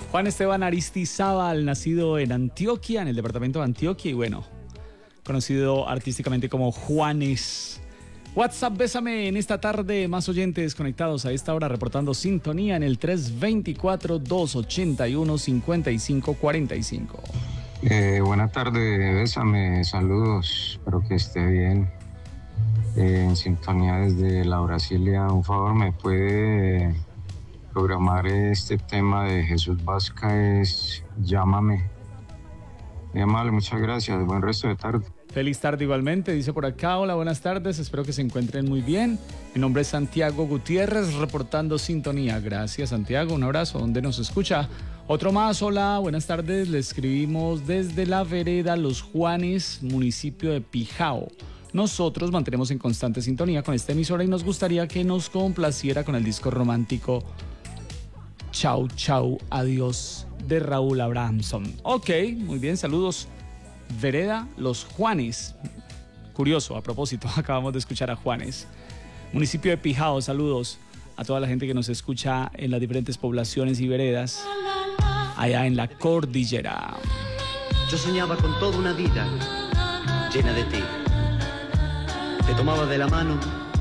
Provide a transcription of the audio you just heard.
Juan Esteban Aristizábal, nacido en Antioquia, en el departamento de Antioquia, y bueno, conocido artísticamente como Juanes. WhatsApp, bésame en esta tarde, más oyentes conectados a esta hora reportando sintonía en el 324-281-5545. Buena tarde, bésame, saludos, espero que esté bien. En sintonía desde la Brasilia, un favor, ¿me puede programar este tema de Jesús Vázquez, Llámame? Muy amable, muchas gracias, buen resto de tarde. Feliz tarde igualmente, dice por acá, hola, buenas tardes, espero que se encuentren muy bien. Mi nombre es Santiago Gutiérrez, reportando sintonía. Gracias, Santiago, un abrazo, ¿dónde nos escucha? Otro más, hola, buenas tardes, le escribimos desde la vereda Los Juanes, municipio de Pijao. Nosotros mantenemos en constante sintonía con esta emisora y nos gustaría que nos complaciera con el disco romántico Chau, Chau, Adiós, de Raúl Abrahamson. Ok, muy bien, saludos. Vereda Los Juanes. Curioso, a propósito, acabamos de escuchar a Juanes. Municipio de Pijao, saludos a toda la gente que nos escucha en las diferentes poblaciones y veredas allá en la cordillera. Yo soñaba con toda una vida llena de ti. Te tomaba de la mano